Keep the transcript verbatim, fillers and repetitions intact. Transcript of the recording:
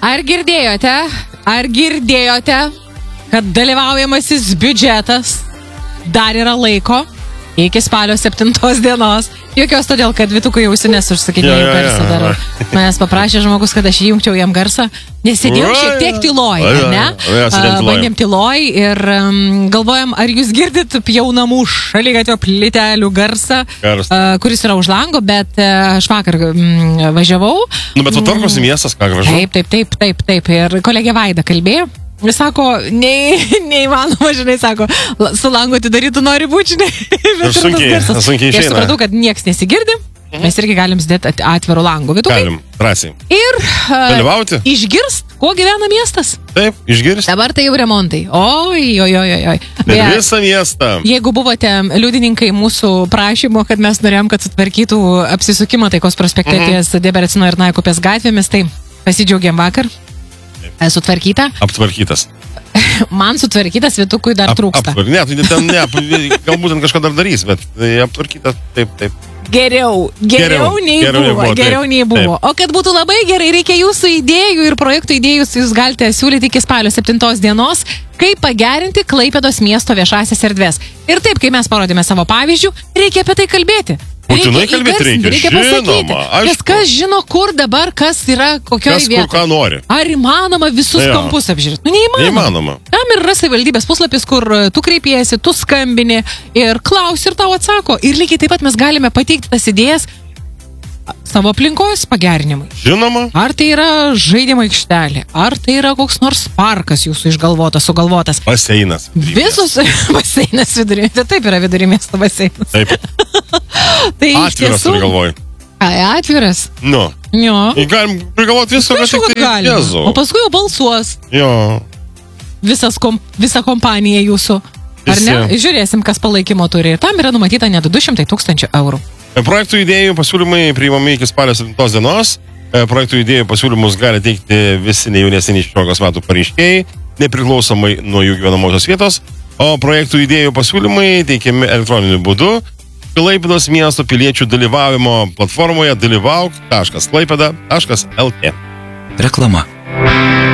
Ar girdėjote, ar girdėjote, kad dalyvaujamasis biudžetas dar yra laiko iki spalio septintos dienos. Jokios todėl, kad Vytukui ausinės užsakinėjau Ja, ja, garsą ja. darau. Manęs paprašė žmogus, kad aš įjungčiau jam garsą. Nes sėdėjau Ja, šiek tiek ja. tyloj, Ja, ja, ne? ja. Ja, sėdėjom A, tyloj. Bandėm tyloj ir um, galvojam, ar jūs girdit pjaunamų šaligatvio plytelių garsą, Garsą. a, kuris yra už lango, bet a, aš vakar mm, važiavau. Nu, bet tvarkosi miestas, ką gražu. Taip, taip, taip, taip, taip. Ir kolegė Vaida kalbėjo. Jis sako, nei, neįmanoma, žinai, sako, la- su langu atidarytų nori būti, žinai. bet tas sunkiai- garsas. sunkiai Tai aš išeina. supratau, kad nieks nesigirdi. Mes irgi galim sėdėti at- atviru langu. Vytukai. Galim, drąsiai. Ir a, Dalyvauti? išgirst, kuo gyvena miestas. Taip, išgirsti. Dabar tai jau remontai. Oi, oi, oi, oi. oi. Per Beje, visą miestą. jeigu buvote liudininkai mūsų prašymo, kad mes norėjom, kad sutvarkytų apsisukimą Taikos prospekte Mhm. ties Deberecino ir Naikupės gatvėmis, tai pasidžiaugiam vakar. Sutvarkyta. Aptvarkytas. Man sutvarkytas, Vytukui dar Ap- trūksta. aptvar- Ne, tai ten ne, galbūt ten kažką dar darys, bet tai aptvarkytas, taip, taip. Geriau, geriau, Geriau, nei geriau buvo, nebuvo, taip, geriau nei buvo. O kad būtų labai gerai, reikia jūsų idėjų ir projektų idėjų, jūs galite siūlyti iki spalio septintos dienos, kaip pagerinti Klaipėdos miesto viešasias erdvės. Ir taip, kai mes parodėme savo pavyzdžių, reikia apie tai kalbėti. Būtinai kalbėti reikia, reikia žinoma, pasakyti. aišku. Nes kas žino, kur dabar, kas yra, kokioje Kas kur vietoje. ką nori. Ar įmanoma visus Jo. kampus apžiūrėti? Nu, neįmanoma. Neįmanoma. Tam ir yra savivaldybės puslapis, kur uh, tu kreipiesi, tu skambini ir klausi ir tau atsako. Ir lygiai taip pat mes galime pateikti tas idėjas savo aplinkos pagerinimui. Žinoma. Ar tai yra žaidimo aikštelė, ar tai yra koks nors parkas jūsų išgalvotas, sugalvotas. Baseinas. Visos baseinas vidury, tai taip yra vidury miesto baseinas. Taip, Tai iš atviras tiesų, turi galvoj. ai, atviras. Nu. Jo. Ir galim prigalvoti viską, Aišku, kad kad tik tai galima. Jėzau. O paskui jau balsuos Jo. visas kom, visa kompanija jūsų. Ar ne? Visi. Žiūrėsim, kas palaikymo turi. Ir tam yra numatyta net du šimtai tūkstančių eurų. Projektų idėjų pasiūlymai priimami iki spalio septintos dienos. E, Projektų idėjų pasiūlymus gali teikti visi nejaunesni nei šešiolikos metų pareiškėjai, nepriklausomai nuo jų gyvenamosios vietos. O projektų idėjų pasiūlymai teikiami elektroniniu būdu Klaipėdos miesto piliečių dalyvavimo platformoje dalyvauk taškas klaipėda taškas lt. Reklama.